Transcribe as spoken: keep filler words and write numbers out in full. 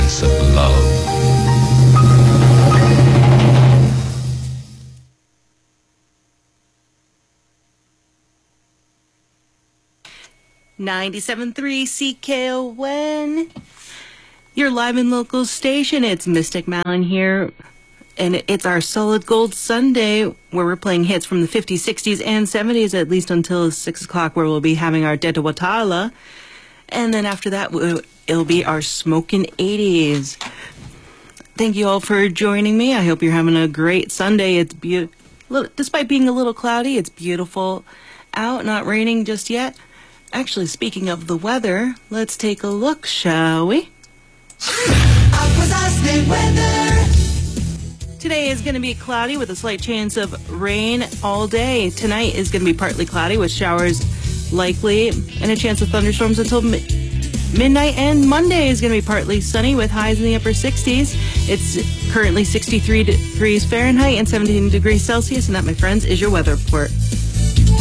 sense of love. ninety-seven point three C K O N, your live and local station. It's Mystic Malin here, and it's our Solid Gold Sunday, where we're playing hits from the fifties, sixties, and seventies, at least until six o'clock, where we'll be having our Deta Watala. And then after that, it'll be our Smokin' eighties. Thank you all for joining me. I hope you're having a great Sunday. It's be- Despite being a little cloudy, it's beautiful out, not raining just yet. Actually, speaking of the weather, let's take a look, shall we? Today is going to be cloudy with a slight chance of rain all day. Tonight is going to be partly cloudy with showers likely and a chance of thunderstorms until mi- midnight. And Monday is going to be partly sunny with highs in the upper sixties. It's currently sixty-three degrees Fahrenheit and seventeen degrees Celsius. And that, my friends, is your weather report.